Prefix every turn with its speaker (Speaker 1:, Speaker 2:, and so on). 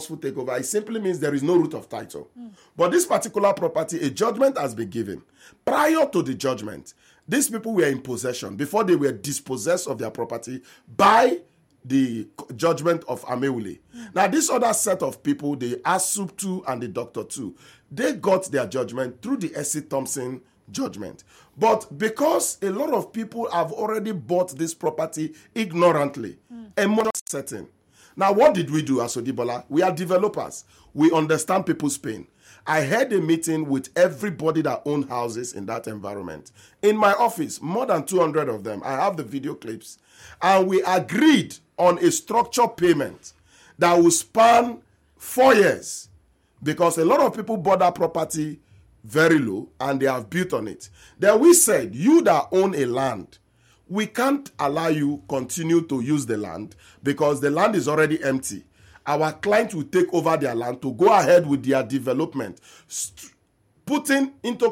Speaker 1: forceful takeover, it simply means there is no root of title. But this particular property, a judgment has been given. Prior to the judgment, these people were in possession before they were dispossessed of their property by the judgment of Ameule. Now, this other set of people, the ASUP 2 and the Dr. 2, they got their judgment through the S.C. Thompson judgment. But because a lot of people have already bought this property ignorantly, a modern setting. Now, what did we do as Odibola? We are developers. We understand people's pain. I had a meeting with everybody that owned houses in that environment. In my office, more than 200 of them. I have the video clips. And we agreed on a structured payment that will span 4 years. Because a lot of people bought that property very low and they have built on it. Then we said, you that own a land, we can't allow you continue to use the land because the land is already empty. Our client will take over their land to go ahead with their development, putting into